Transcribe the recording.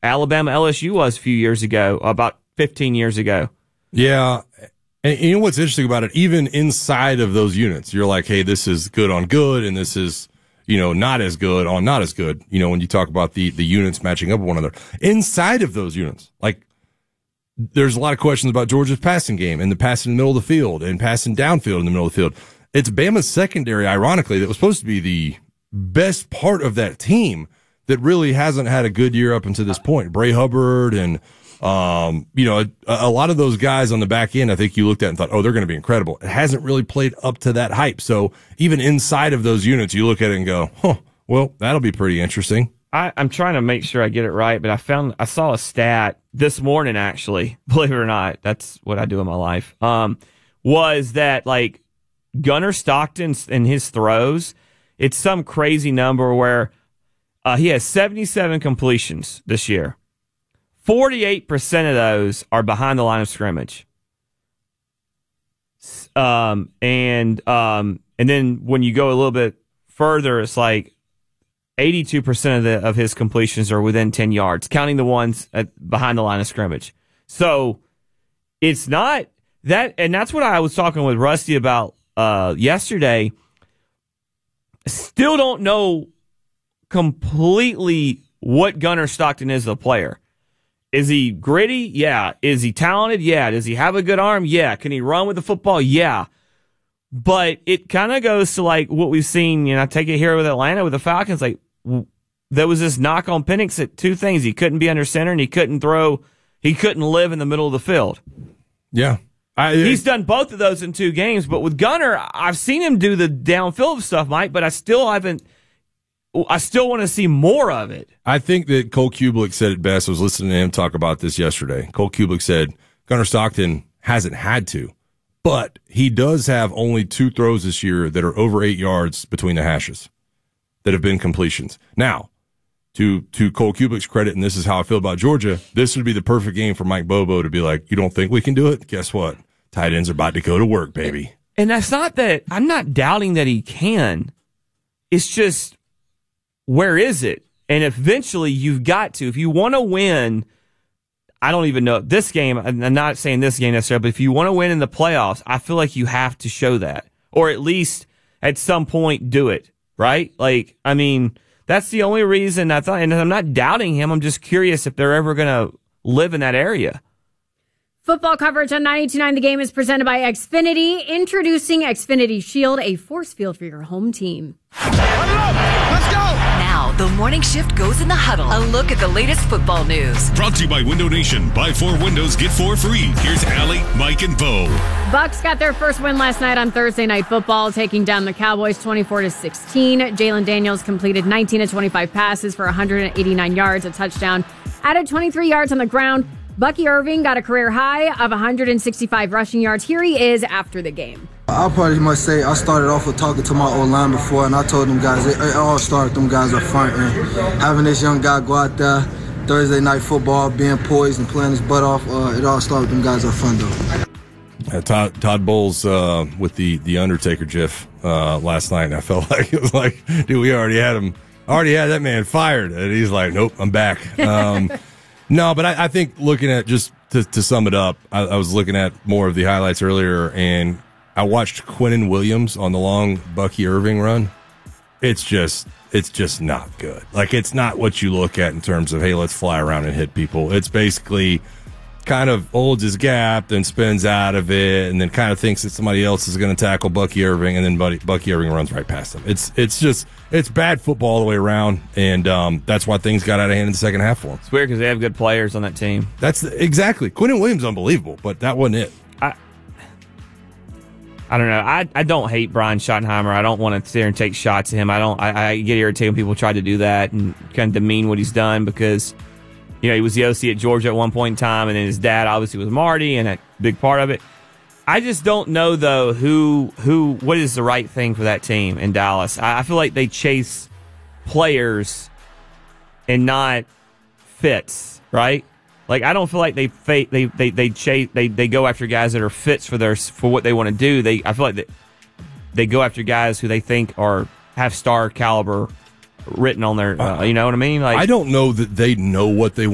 Alabama LSU was a few years ago, about 15 years ago. Yeah. And you know what's interesting about it? Even inside of those units, you're like, hey, this is good on good, and this is, not as good on not as good. When you talk about the units matching up with one another. Inside of those units, like, there's a lot of questions about Georgia's passing game and the passing in the middle of the field and passing downfield in the middle of the field. It's Bama's secondary, ironically, that was supposed to be the best part of that team that really hasn't had a good year up until this point. Bray Hubbard and, a lot of those guys on the back end, I think you looked at and thought, oh, they're going to be incredible. It hasn't really played up to that hype. So even inside of those units, you look at it and go, well, that'll be pretty interesting. I'm trying to make sure I get it right, but I saw a stat this morning, actually, believe it or not. That's what I do in my life. Was that, like, Gunnar Stockton and his throws, it's some crazy number where he has 77 completions this year. 48% of those are behind the line of scrimmage. And then when you go a little bit further, it's like 82% of his completions are within 10 yards, counting the ones behind the line of scrimmage. So it's not that, and that's what I was talking with Rusty about yesterday. Still don't know completely what Gunnar Stockton is as a player. Is he gritty? Yeah. Is he talented? Yeah. Does he have a good arm? Yeah. Can he run with the football? Yeah. But it kind of goes to like what we've seen, I take it here with Atlanta with the Falcons. Like, there was this knock on Penix at two things. He couldn't be under center and he couldn't live in the middle of the field. Yeah. He's done both of those in 2 games, but with Gunnar, I've seen him do the downfield stuff, Mike, but I still want to see more of it. I think that Cole Kublik said it best. I was listening to him talk about this yesterday. Cole Kublik said Gunnar Stockton hasn't had to, but he does have only 2 throws this year that are over 8 yards between the hashes that have been completions. Now, to Cole Kublik's credit, and this is how I feel about Georgia, this would be the perfect game for Mike Bobo to be like, you don't think we can do it? Guess what? Tight ends are about to go to work, baby. And that's not that I'm not doubting that he can. It's just, where is it? And eventually you've got to, if you want to win, I don't even know this game. I'm not saying this game necessarily, but if you want to win in the playoffs, I feel like you have to show that, or at least at some point do it, right? Like, I mean, that's the only reason I thought, and I'm not doubting him. I'm just curious if they're ever going to live in that area. Football coverage on 92.9 The Game is presented by Xfinity. Introducing Xfinity Shield, a force field for your home team. Let's go! Now, the morning shift goes in the huddle. A look at the latest football news. Brought to you by Window Nation. Buy 4 windows, get 4 free. Here's Allie, Mike, and Bo. Bucks got their first win last night on Thursday Night Football, taking down the Cowboys 24-16. Jalen Daniels completed 19 of 25 passes for 189 yards, a touchdown, added 23 yards on the ground. Bucky Irving got a career high of 165 rushing yards. Here he is after the game. I probably must say I started off with talking to my old line before, and I told them guys, it all started with them guys up front. And having this young guy go out there, Thursday Night Football, being poised and playing his butt off, it all started with them guys up front, though. Todd Bowles with the Undertaker gif last night, and I felt like it was like, dude, we already had that man fired, and he's like, nope, I'm back. No, but I think looking at, just to sum it up, I was looking at more of the highlights earlier, and I watched Quinnen Williams on the long Bucky Irving run. It's just not good. Like, it's not what you look at in terms of, hey, let's fly around and hit people. It's basically kind of holds his gap, then spins out of it, and then kind of thinks that somebody else is going to tackle Bucky Irving, and then Bucky Irving runs right past him. It's bad football all the way around, and that's why things got out of hand in the second half for him. It's weird because they have good players on that team. Exactly. Quinnen Williams unbelievable, but that wasn't it. I don't know. I don't hate Brian Schottenheimer. I don't want to sit there and take shots at him. I get irritated when people try to do that and kind of demean what he's done because, he was the OC at Georgia at one point in time, and then his dad obviously was Marty, and a big part of it. I just don't know, though, what is the right thing for that team in Dallas. I feel like they chase players and not fits, right? Like, I don't feel like they go after guys that are fits for what they want to do. I feel like they go after guys who they think have star caliber written on their, you know what I mean? Like, I don't know that they know what they